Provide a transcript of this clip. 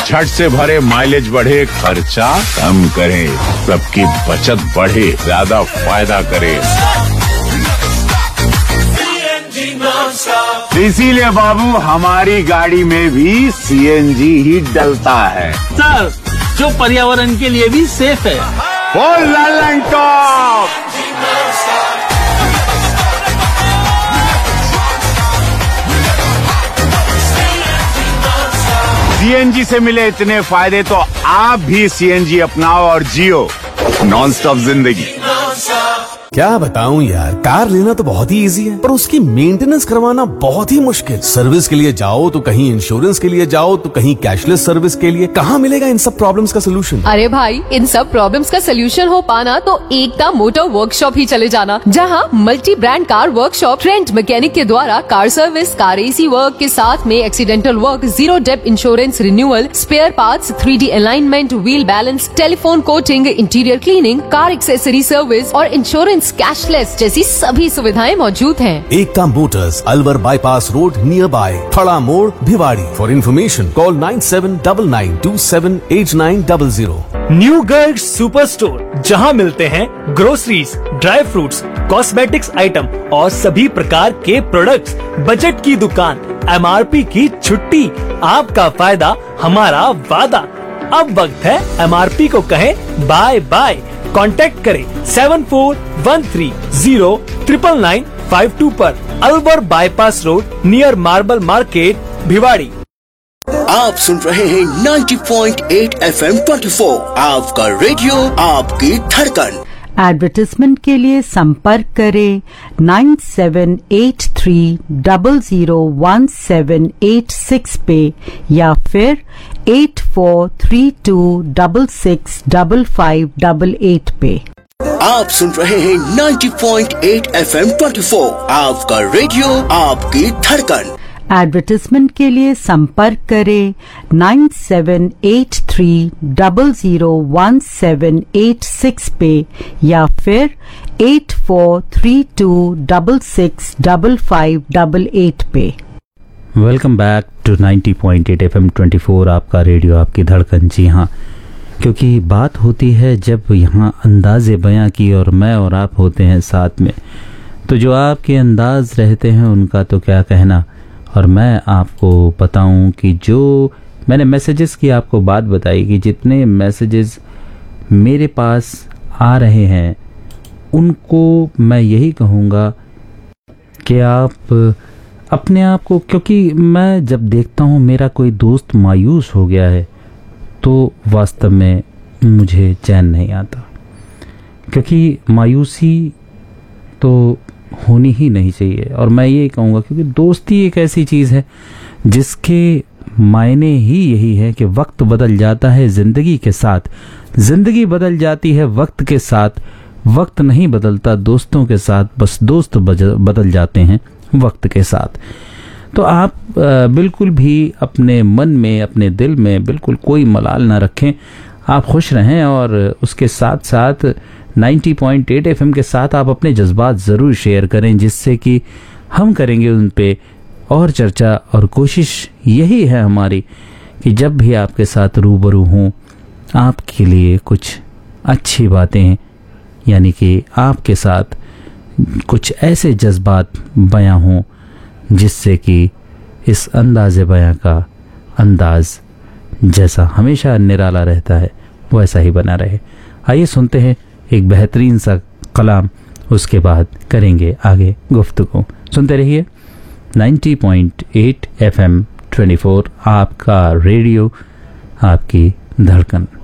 झट से भरे, माइलेज बढ़े, खर्चा कम करे, सबकी बचत बढ़े, ज्यादा फायदा करे। इसीलिए बाबू हमारी गाड़ी में भी सीएनजी ही डलता है सर, जो पर्यावरण के लिए भी सेफ है। बोल ललन टॉप। सीएनजी से मिले इतने फायदे तो आप भी सीएनजी अपनाओ और जियो नॉन स्टॉप जिंदगी। क्या बताऊं यार, कार लेना तो बहुत ही इजी है, पर उसकी मेंटेनेंस करवाना बहुत ही मुश्किल। सर्विस के लिए जाओ तो कहीं इंश्योरेंस के लिए जाओ तो कहीं कैशलेस सर्विस के लिए। कहाँ मिलेगा इन सब प्रॉब्लम्स का सोल्यूशन? अरे भाई, इन सब प्रॉब्लम्स का सोल्यूशन हो पाना तो एकता मोटर वर्कशॉप ही चले जाना, जहाँ multi brand car workshop trend mechanic के द्वारा car service, car AC work के साथ में accidental work, zero depth insurance renewal, spare parts, 3D alignment, wheel balance, telephone coating, interior cleaning, car accessory service और insurance cashless जैसी सभी सुविधाएं मौजूद हैं। एकता Motors, Alwar bypass road, near by थड़ा मोड़, Bhiwadi. For information call 9799278900। New Garg super store, जहां मिलते हैं groceries, dry fruits, cosmetics item और सभी प्रकार के प्रोडक्ट्स। बजट की दुकान, MRP की छुट्टी, आपका फायदा हमारा वादा। अब वक्त है MRP को कहें बाय बाय। कांटेक्ट करें 7413099952 पर, Alwar bypass road, near marble market, Bhiwadi. आप सुन रहे हैं 90.8 FM 24, आपका रेडियो, आपकी धड़कन। एडवर्टाइजमेंट के लिए संपर्क करें 9783001786 पे या फिर 8432665588 पे। आप सुन रहे हैं 90.8 FM 24, आपका रेडियो, आपकी धड़कन। एडवर्टाइजमेंट के लिए संपर्क करें 9783001786 पे या फिर 8432665588 पे। वेलकम बैक टू 90.8 FM 24, आपका रेडियो, आपकी धड़कन। जी हाँ, क्योंकि बात होती है जब यहाँ अंदाज़े बयां की और मैं और आप होते हैं साथ में, तो जो आपके अंदाज रहते हैं उनका तो क्या कहना। और मैं आपको बताऊं कि जो मैंने मैसेजेस की आपको बात बताई कि जितने मैसेजेस मेरे पास आ रहे हैं उनको मैं यही कहूँगा कि आप अपने आप को, क्योंकि मैं जब देखता हूँ मेरा कोई दोस्त मायूस हो गया है तो वास्तव में मुझे चैन नहीं आता, क्योंकि मायूसी तो होनी ही नहीं चाहिए। और मैं ये कहूँगा क्योंकि दोस्ती एक ऐसी चीज़ है जिसके मायने ही यही है कि वक्त बदल जाता है ज़िंदगी के साथ, ज़िंदगी बदल जाती है वक्त के साथ, वक्त नहीं बदलता दोस्तों के साथ, बस दोस्त बदल जाते हैं वक्त के साथ। तो आप बिल्कुल भी अपने मन में, अपने दिल में बिल्कुल कोई मलाल ना रखें, आप खुश रहें और उसके साथ साथ 90.8 FM के साथ आप अपने जज्बात ज़रूर शेयर करें, जिससे कि हम करेंगे उन पे और चर्चा। और कोशिश यही है हमारी कि जब भी आपके साथ रूबरू हों, आपके लिए कुछ अच्छी बातें, यानी कि आपके साथ कुछ ऐसे जज्बात बयां हों जिससे कि इस अंदाज़े बयां का अंदाज़ जैसा हमेशा निराला रहता है वैसा ही बना रहे। आइए सुनते हैं एक बेहतरीन सा कलाम, उसके बाद करेंगे आगे गुफ्तगू। सुनते रहिए 90.8 FM 24, आपका रेडियो, आपकी धड़कन।